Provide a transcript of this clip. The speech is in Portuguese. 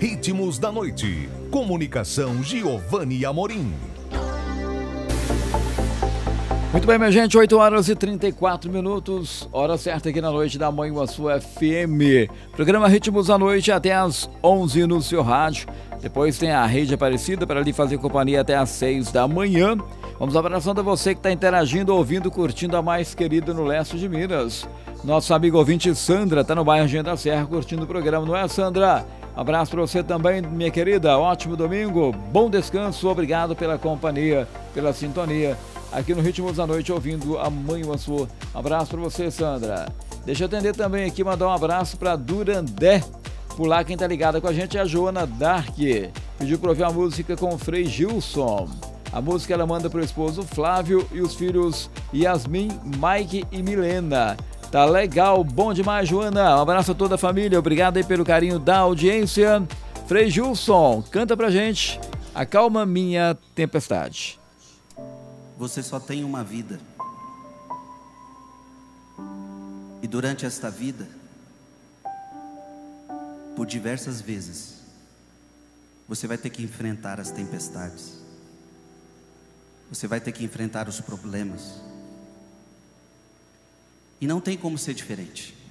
Ritmos da Noite. Comunicação Giovanni Amorim. Muito bem, minha gente, 8 horas e 34 minutos, hora certa aqui na noite da Manhã Açu FM. Programa Ritmos da Noite até às 11 no seu rádio. Depois tem a Rede Aparecida para lhe fazer companhia até às 6 da manhã. Vamos abraçando a você que está interagindo, ouvindo, curtindo a mais querida no leste de Minas. Nosso amigo ouvinte Sandra está no bairro Engenho da Serra curtindo o programa, não é, Sandra? Abraço para você também, minha querida. Ótimo domingo, bom descanso, obrigado pela companhia, pela sintonia aqui no Ritmos da Noite, ouvindo a Manhã Açu. Abraço para você, Sandra. Deixa eu atender também aqui, mandar um abraço para Durandé. Por lá quem tá ligada com a gente é a Joana Dark. Pediu para ouvir uma música com o Frei Gilson. A música ela manda pro esposo Flávio e os filhos Yasmin, Mike e Milena. Tá legal, bom demais, Joana. Um abraço a toda a família, obrigado aí pelo carinho da audiência. Frei Gilson, canta pra gente Acalma Minha Tempestade. Você só tem uma vida. E durante esta vida, por diversas vezes, você vai ter que enfrentar as tempestades. Você vai ter que enfrentar os problemas. E não tem como ser diferente.